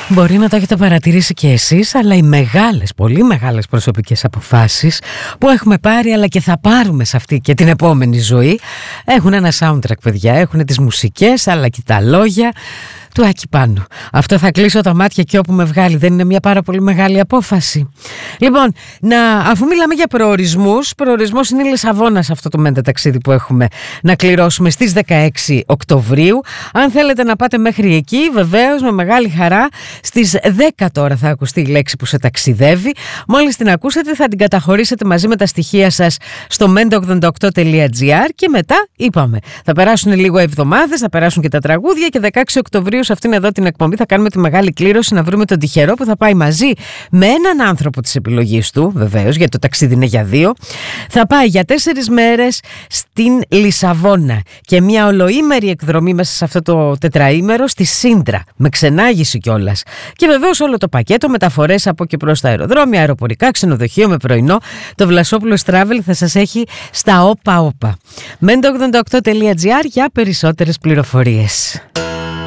Μπορεί να το έχετε παρατηρήσει και εσείς, αλλά οι μεγάλες, πολύ μεγάλες προσωπικές αποφάσεις που έχουμε πάρει αλλά και θα πάρουμε σε αυτή και την επόμενη ζωή έχουν ένα soundtrack, παιδιά, έχουν τις μουσικές αλλά και τα λόγια του Άκη Πάνου. Αυτό θα κλείσω τα μάτια και όπου με βγάλει. Δεν είναι μια πάρα πολύ μεγάλη απόφαση? Λοιπόν, αφού μιλάμε για προορισμός είναι η Λισαβόνα σε αυτό το μέντε ταξίδι που έχουμε να κληρώσουμε στις 16 Οκτωβρίου. Αν θέλετε να πάτε μέχρι εκεί, βεβαίως με μεγάλη χαρά. Στις 10 τώρα θα ακουστεί η λέξη που σε ταξιδεύει. Μόλις την ακούσετε θα την καταχωρήσετε μαζί με τα στοιχεία σας στο mende88.gr και μετά είπαμε θα περάσουν λίγο εβδομάδες, θα περάσουν και τα τραγούδια και 16 Οκτωβρίου σε αυτήν εδώ την εκπομπή θα κάνουμε τη μεγάλη κλήρωση να βρούμε τον τυχερό που θα πάει μαζί με έναν άνθρωπο της επιλογής του, βεβαίως, γιατί το ταξίδι είναι για 2. Θα πάει για 4 μέρες στην Λισαβόνα και μια ολοήμερη εκδρομή μέσα σε αυτό το τετραήμερο στη Σύντρα, με ξενάγηση κιόλας. Και βεβαίως όλο το πακέτο, μεταφορές από και προς τα αεροδρόμια, αεροπορικά, ξενοδοχείο με πρωινό. Το Βλασόπουλος Travel θα σας έχει στα όπα. mende88.gr για περισσότερες πληροφορίες.